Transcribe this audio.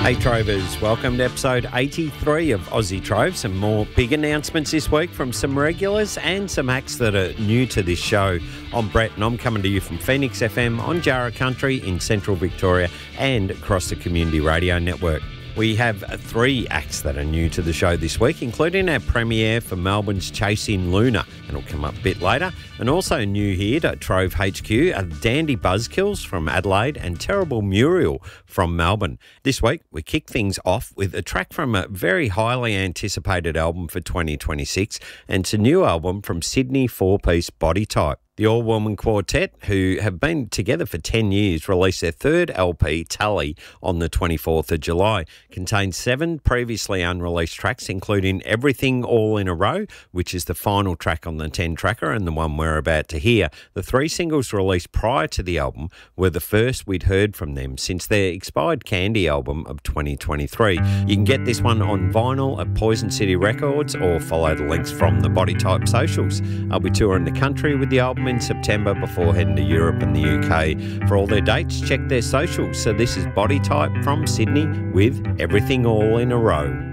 Hey Trovers, welcome to episode 83 of Aussie Trove. Some more big announcements this week from some regulars and some acts that are new to this show. I'm Brett and I'm coming to you from Phoenix FM on Jarrah Country in central Victoria and across the Community Radio Network. We have three acts that are new to the show this week, including our premiere for Melbourne's Chasing Luna, and it'll come up a bit later. And also new here at Trove HQ are Dandy Buzzkills from Adelaide and Terrible Muriel from Melbourne. This week, we kick things off with a track from a very highly anticipated album for 2026, and it's a new album from Sydney four-piece Body Type. The all-woman quartet, who have been together for 10 years, released their third LP, Tully, on the 24th of July. Contains 7 previously unreleased tracks, including Everything All in a Row, which is the final track on the 10-tracker and the one we're about to hear. The 3 singles released prior to the album were the first we'd heard from them since their expired Candy album of 2023. You can get this one on vinyl at Poison City Records or follow the links from the Body Type socials. I'll be touring the country with the album in September before heading to Europe and the UK. For all their dates, check their socials. So this is Body Type from Sydney with Everything All in a Row.